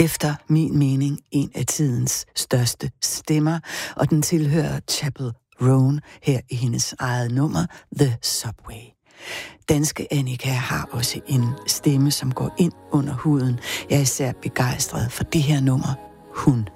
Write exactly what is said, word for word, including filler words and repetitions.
efter min mening en af tidens største stemmer, og den tilhører Chappell Roan her i hendes eget nummer, The Subway. Danske Annika har også en stemme, som går ind under huden. Jeg er især begejstret for det her nummer, Hun.